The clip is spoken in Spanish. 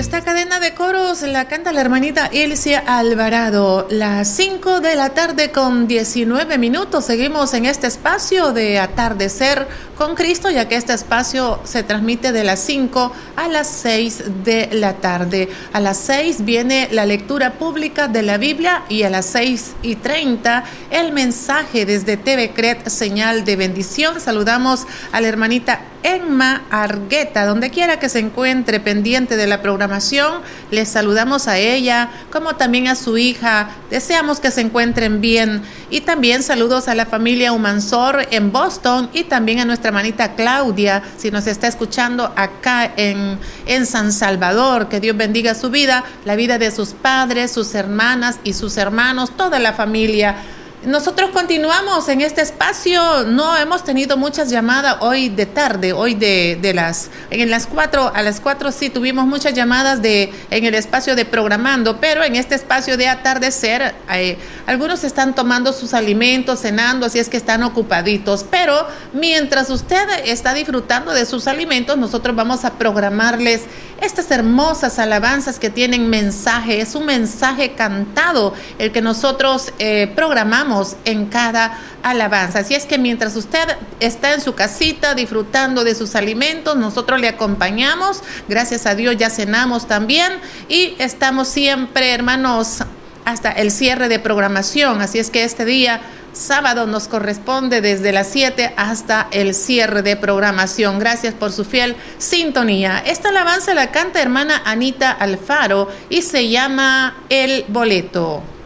Esta cadena de coros la canta la hermanita Ilcia Alvarado. Las 5 de la tarde con 19 minutos. Seguimos en este espacio de Atardecer con Cristo, ya que este espacio se transmite de las 5 a las 6 de la tarde. A las 6 viene la lectura pública de la Biblia y a las 6:30 el mensaje desde TV CRED, señal de bendición. Saludamos a la hermanita Emma Argueta, donde quiera que se encuentre pendiente de la programación. Les saludamos a ella, como también a su hija. Deseamos que se encuentren bien. Y también saludos a la familia Humansor en Boston y también a nuestra hermanita Claudia, si nos está escuchando acá en San Salvador. Que Dios bendiga su vida, la vida de sus padres, sus hermanas y sus hermanos, toda la familia. Nosotros continuamos en este espacio. No hemos tenido muchas llamadas hoy de tarde, hoy a las 4 sí tuvimos muchas llamadas en el espacio de programando, pero en este espacio de atardecer algunos están tomando sus alimentos, cenando, así es que están ocupaditos, pero mientras usted está disfrutando de sus alimentos, nosotros vamos a programarles estas hermosas alabanzas que tienen mensaje. Es un mensaje cantado el que nosotros programamos en cada alabanza. Así es que mientras usted está en su casita disfrutando de sus alimentos, nosotros le acompañamos. Gracias a Dios ya cenamos también y estamos siempre, hermanos, hasta el cierre de programación. Así es que este día sábado nos corresponde desde las 7 hasta el cierre de programación. Gracias por su fiel sintonía. Esta alabanza la canta hermana Anita Alfaro y se llama El Boleto.